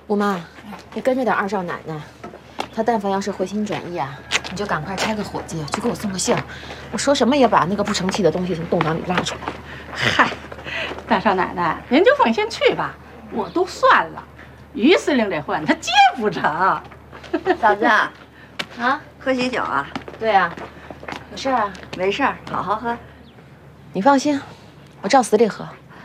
五妈，你跟着点二少奶奶，她但凡要是回心转意啊，你就赶快差个伙计去给我送个信儿，我说什么也把那个不成器的东西从洞房里拉出来。 嗨，大少奶奶，您就放心去吧，我都算了，于司令这婚他结不成。 嫂子， 啊， 喝喜酒啊？ 对啊，有事儿啊？ 没事儿，好好喝。 你放心，我照死里喝。